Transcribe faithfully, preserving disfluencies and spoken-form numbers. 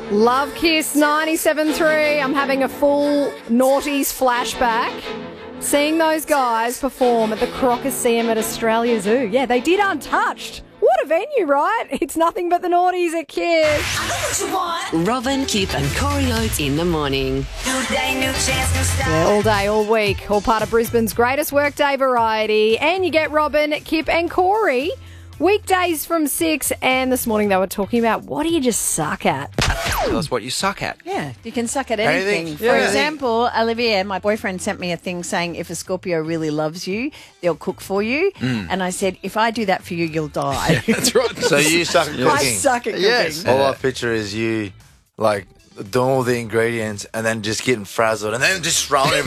Love Kiss ninety-seven point three. I'm having a full noughties flashback. Seeing those guys perform at the Crocosseum at Australia Zoo. Yeah, they did Untouched. What a venue, right? It's nothing but the noughties at Kiss. I know what you want. Robin, Kip and Corey Oates in the morning. New day, new chance, new style. Yeah, all day, all week. All part of Brisbane's greatest workday variety. And you get Robin, Kip and Corey weekdays from six. And this morning they were talking about, what do you just suck at? Tell us what you suck at. Yeah, you can suck at anything. Anything. For Yeah. example, Olivia, my boyfriend, sent me a thing saying if a Scorpio really loves you, they'll cook for you. Mm. And I said, if I do that for you, you'll die. That's right. So you suck at cooking. I suck at cooking. Yes. All I picture is you, like, doing all the ingredients and then just getting frazzled and then just throwing everything.